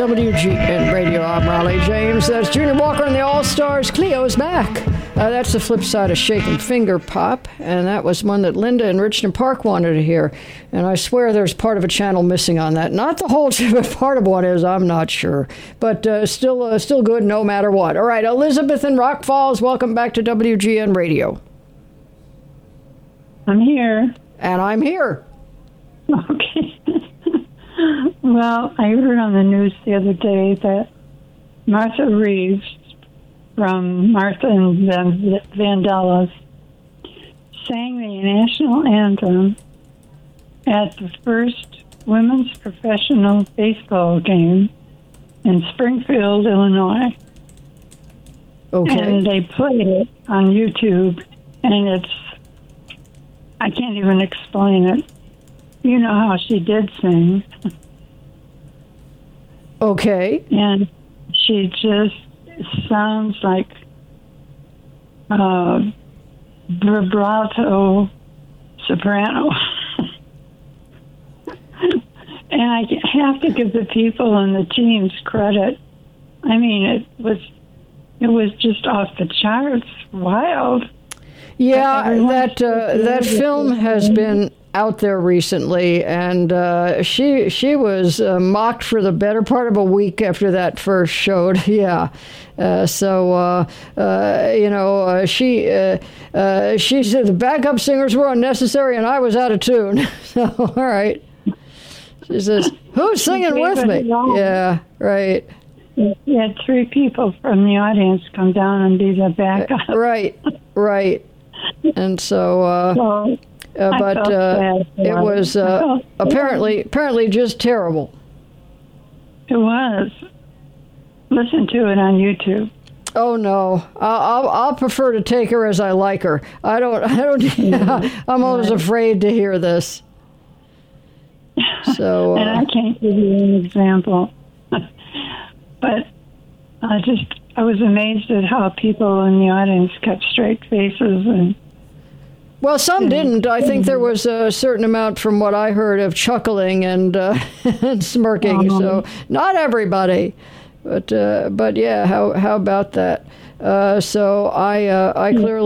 WGN Radio. I'm Raleigh James. That's Junior Walker and the All-Stars. Cleo's back. That's the flip side of Shaking Finger Pop, and that was one that Linda in Richmond Park wanted to hear. And I swear there's part of a channel missing on that. Not the whole, but part of what is, I'm not sure. But still good no matter what. All right, Elizabeth in Rock Falls, welcome back to WGN Radio. I'm here. And I'm here. Okay. Well, I heard on the news the other day that Martha Reeves from Martha and Vandellas sang the national anthem at the first women's professional baseball game in Springfield, Illinois. Okay. And they played it on YouTube, and I can't even explain it. You know how she did sing. Okay. And she just sounds like vibrato soprano. And I have to give the people and the teams credit. I mean, it was just off the charts, wild. Yeah, that film has been out there recently, and she was mocked for the better part of a week after that first showed. Yeah, she said the backup singers were unnecessary and I was out of tune. So all right, she says, "Who's singing with me?" Yeah, right. You had three people from the audience come down and be the backup. Right. And so. But it was apparently just terrible. It was. Listen to it on YouTube. Oh no, I'll prefer to take her as I like her. I don't. Yeah, I'm always afraid to hear this. So. And I can't give you an example, but I was amazed at how people in the audience kept straight faces and. Well, some didn't. I think there was a certain amount, from what I heard, of chuckling and and smirking. So not everybody, but yeah. How about that? So I clearly.